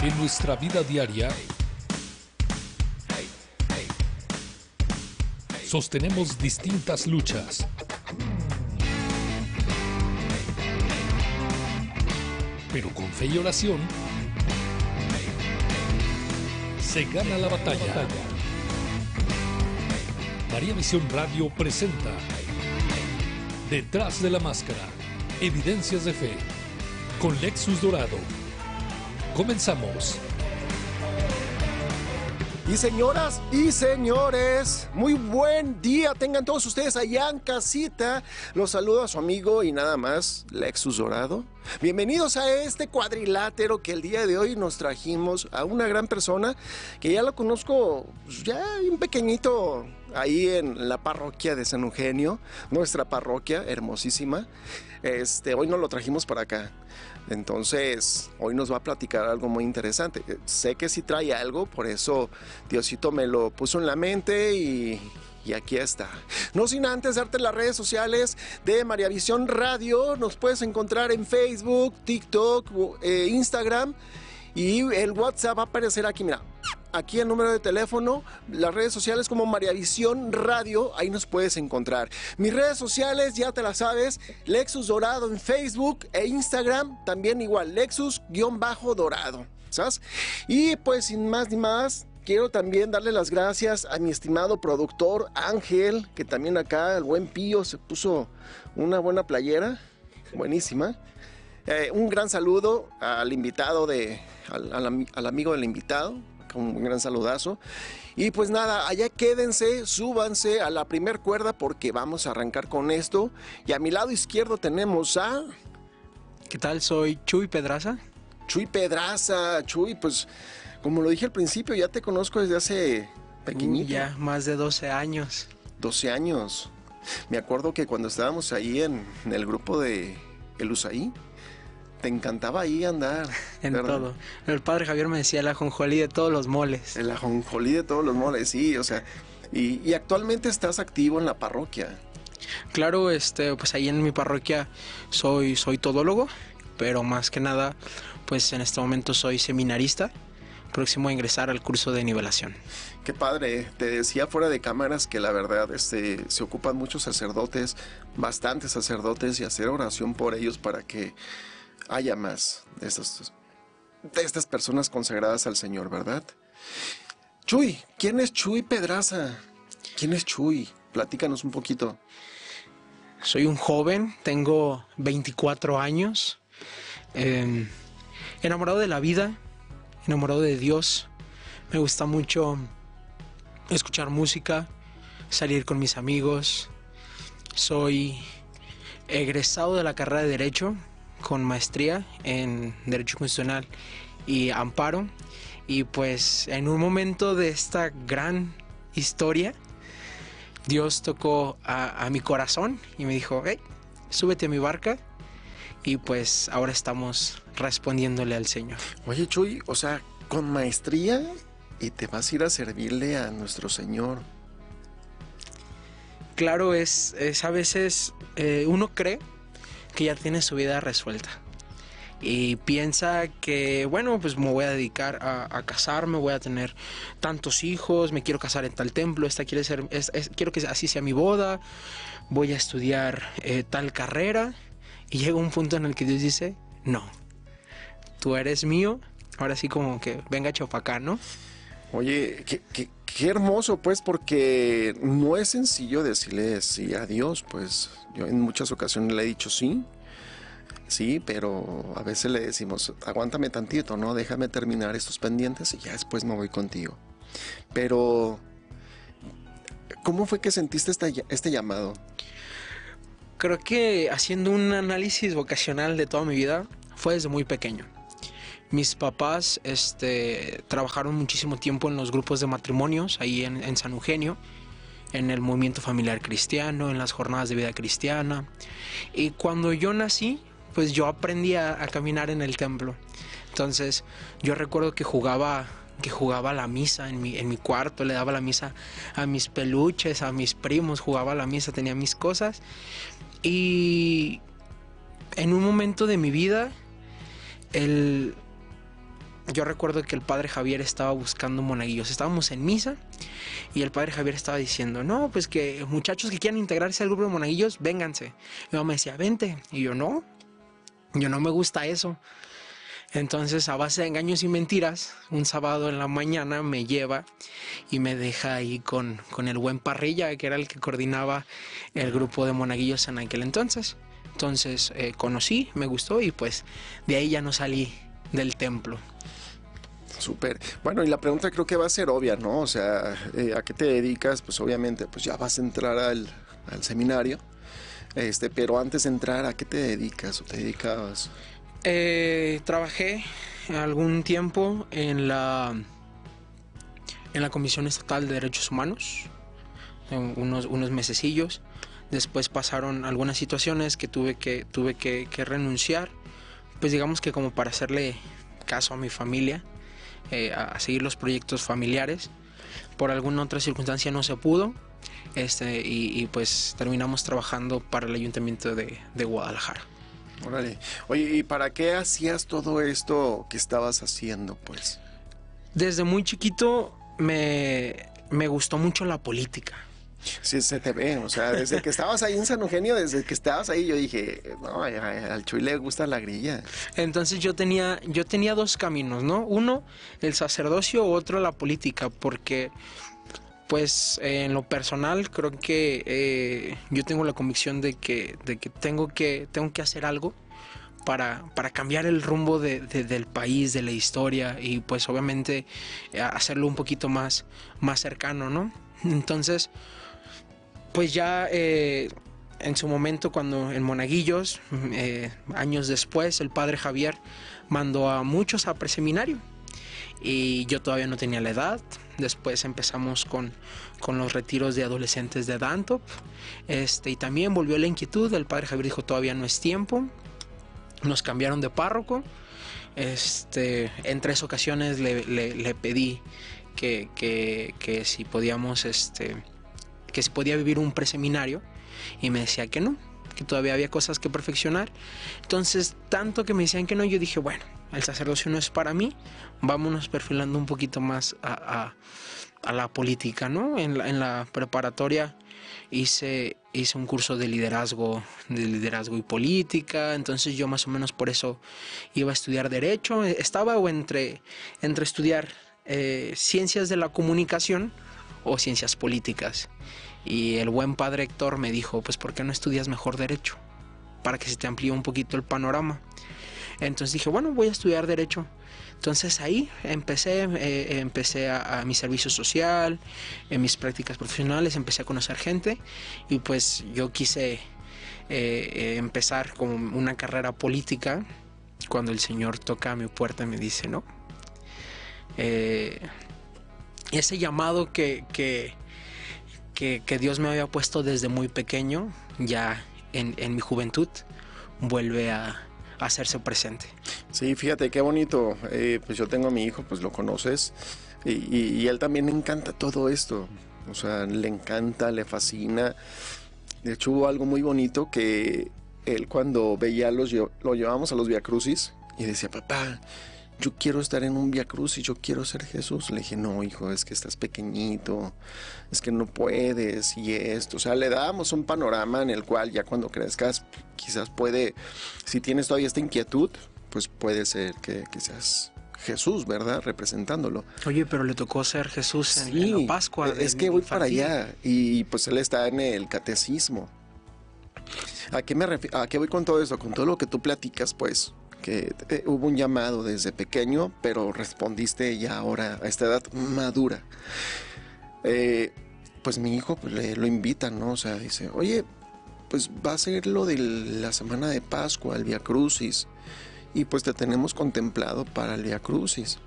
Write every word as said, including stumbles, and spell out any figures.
En nuestra vida diaria, sostenemos distintas luchas. Pero con fe y oración, se gana la batalla. María Visión Radio presenta Detrás de la Máscara, Evidencias de Fe, con Lexus Dorado. Comenzamos. Y señoras y señores, muy buen día tengan todos ustedes allá en casita. Los saluda a su amigo y nada más, Lexus Dorado. Bienvenidos a este cuadrilátero que el día de hoy nos trajimos a una gran persona que ya lo conozco, pues ya un pequeñito ahí en la parroquia de San Eugenio, nuestra parroquia hermosísima. Este, hoy nos lo trajimos para acá. Entonces, hoy nos va a platicar algo muy interesante. Sé que sí trae algo, por eso Diosito me lo puso en la mente y, y aquí está. No sin antes darte las redes sociales de María Visión Radio. Nos puedes encontrar en Facebook, TikTok, eh, Instagram y el WhatsApp va a aparecer aquí, mira. Aquí el número de teléfono, las redes sociales como María Visión Radio, ahí nos puedes encontrar. Mis redes sociales, ya te las sabes, Lexus Dorado en Facebook e Instagram, también igual, Lexus-Dorado, ¿sabes? Y pues sin más ni más, quiero también darle las gracias a mi estimado productor Ángel, que también acá, el buen Pío, se puso una buena playera, buenísima. Eh, un gran saludo al invitado, de, al, al, al amigo del invitado. Un gran saludazo. Y pues nada, allá quédense, súbanse a la primer cuerda porque vamos a arrancar con esto. Y a mi lado izquierdo tenemos a... ¿Qué tal? Soy Chuy Pedraza. Chuy Pedraza. Chuy, pues como lo dije al principio, ya te conozco desde hace pequeñito. Uh, ya, más de doce años. doce años. Me acuerdo que cuando estábamos ahí en, en el grupo de El Usaí, te encantaba ahí andar. En ¿verdad? todo. El padre Javier me decía el ajonjolí de todos los moles. El ajonjolí de todos los moles, sí, o sea. Y, y actualmente estás activo en la parroquia. Claro, este, pues ahí en mi parroquia soy, soy todólogo, pero más que nada, pues en este momento soy seminarista, próximo a ingresar al curso de nivelación. Qué padre, te decía fuera de cámaras que la verdad este, se ocupan muchos sacerdotes, bastantes sacerdotes, y hacer oración por ellos para que haya más de estas, de estas personas consagradas al Señor, ¿verdad? Chuy, ¿quién es Chuy Pedraza? ¿Quién es Chuy? Platícanos un poquito. Soy un joven, tengo veinticuatro años, eh, enamorado de la vida, enamorado de Dios. Me gusta mucho escuchar música, salir con mis amigos. Soy egresado de la carrera de Derecho, con maestría en Derecho Constitucional y Amparo, y pues en un momento de esta gran historia Dios tocó a, a mi corazón y me dijo: hey, súbete a mi barca, y pues ahora estamos respondiéndole al Señor. Oye, Chuy, o sea, con maestría y te vas a ir a servirle a nuestro Señor. Claro, es, es a veces eh, uno cree que ya tiene su vida resuelta y piensa que, bueno, pues me voy a dedicar a, a casarme, voy a tener tantos hijos, me quiero casar en tal templo, esta quiere ser, es, es, quiero que así sea mi boda, voy a estudiar eh, tal carrera, y llega un punto en el que Dios dice: no, tú eres mío, ahora sí, como que venga chopacá, ¿no? Oye, qué, qué, qué hermoso, pues, porque no es sencillo decirle sí a Dios, pues. Yo en muchas ocasiones le he dicho sí, sí, pero a veces le decimos: aguántame tantito, ¿no? Déjame terminar estos pendientes y ya después me voy contigo. Pero, ¿cómo fue que sentiste este, este llamado? Creo que haciendo un análisis vocacional de toda mi vida, fue desde muy pequeño. Mis papás este, trabajaron muchísimo tiempo en los grupos de matrimonios, ahí en, en San Eugenio, en el movimiento familiar cristiano, en las jornadas de vida cristiana. Y cuando yo nací, pues yo aprendí a, a caminar en el templo. Entonces, yo recuerdo que jugaba, que jugaba la misa en mi, en mi cuarto, le daba la misa a mis peluches, a mis primos, jugaba la misa, tenía mis cosas. Y en un momento de mi vida, el... yo recuerdo que el padre Javier estaba buscando monaguillos. Estábamos en misa y el padre Javier estaba diciendo, no, pues que muchachos que quieran integrarse al grupo de monaguillos, vénganse. Mi mamá me decía, vente. Y yo, no, yo no me gusta eso. Entonces, a base de engaños y mentiras, un sábado en la mañana me lleva y me deja ahí con, con el buen Parrilla, que era el que coordinaba el grupo de monaguillos en aquel entonces. Entonces, eh, conocí, me gustó y pues de ahí ya no salí del templo. Súper. Bueno, y la pregunta creo que va a ser obvia, ¿no? O sea, eh, ¿a qué te dedicas? Pues obviamente, pues ya vas a entrar al, al seminario, este, pero antes de entrar, ¿a qué te dedicas o te dedicabas? Eh, trabajé algún tiempo en la en la Comisión Estatal de Derechos Humanos, unos, unos mesecillos. Después pasaron algunas situaciones que tuve que tuve que, que renunciar, pues digamos que como para hacerle caso a mi familia, eh, a seguir los proyectos familiares. Por alguna otra circunstancia no se pudo, este, y, y pues terminamos trabajando para el Ayuntamiento de, de Guadalajara. Órale. Oye, ¿y para qué hacías todo esto que estabas haciendo, pues? Desde muy chiquito me, me gustó mucho la política. Sí, se te ve, o sea, desde que estabas ahí en San Eugenio, desde que estabas ahí, yo dije, no, al Chuy le gusta la grilla. Entonces yo tenía, yo tenía dos caminos, ¿no? Uno, el sacerdocio, otro, la política, porque pues eh, en lo personal creo que eh, yo tengo la convicción de que, de que, tengo, que tengo que hacer algo para, para cambiar el rumbo de, de, del país, de la historia, y pues obviamente eh, hacerlo un poquito más, más cercano, ¿no? Entonces, pues ya eh, en su momento, cuando en Monaguillos, eh, años después, el padre Javier mandó a muchos a preseminario y yo todavía no tenía la edad. Después empezamos con, con los retiros de adolescentes de Dantop, este, y también volvió la inquietud. El padre Javier dijo, todavía no es tiempo. Nos cambiaron de párroco. Este, en tres ocasiones le, le, le pedí que, que, que si podíamos, este, que si podía vivir un preseminario, y me decía que no, que todavía había cosas que perfeccionar. Entonces, tanto que me decían que no, yo dije, bueno, el sacerdocio no es para mí, vámonos perfilando un poquito más a, a, a la política, ¿no? En la, en la preparatoria hice, hice un curso de liderazgo, de liderazgo y política. Entonces yo más o menos por eso iba a estudiar Derecho. Estaba o entre, entre estudiar eh, Ciencias de la Comunicación o Ciencias Políticas. Y el buen padre Héctor me dijo, pues ¿por qué no estudias mejor Derecho? Para que se te amplíe un poquito el panorama. Entonces dije, bueno, voy a estudiar Derecho. Entonces ahí empecé, eh, empecé a, a mi servicio social, en mis prácticas profesionales, empecé a conocer gente, y pues yo quise eh, eh, empezar como una carrera política cuando el Señor toca a mi puerta y me dice, no. Eh, ese llamado que, que, que, que Dios me había puesto desde muy pequeño, ya en, en mi juventud, vuelve a hacerse presente. Sí, fíjate qué bonito. Eh, pues yo tengo a mi hijo, pues lo conoces, y, y, y él también le encanta todo esto. O sea, le encanta, le fascina. De hecho, hubo algo muy bonito que él, cuando veía los, lo llevábamos a los Via Crucis y decía, papá, yo quiero estar en un Via Crucis, yo quiero ser Jesús. Le dije, no, hijo, es que estás pequeñito, es que no puedes, y esto. O sea, le dábamos un panorama en el cual ya cuando crezcas, quizás puede, si tienes todavía esta inquietud, pues puede ser que, que seas Jesús, ¿verdad? Representándolo. Oye, pero le tocó ser Jesús en, sí, en la Pascua. Es que voy para allá, y pues él está en el catecismo. ¿A qué me refiero? ¿A qué voy con todo esto? Con todo lo que tú platicas, pues, que eh, hubo un llamado desde pequeño, pero respondiste ya ahora a esta edad madura. Eh, pues mi hijo pues, le, lo invita, ¿no? O sea, dice, oye, pues va a ser lo de la semana de Pascua, el Via Crucis, y pues te tenemos contemplado para el Via Crucis.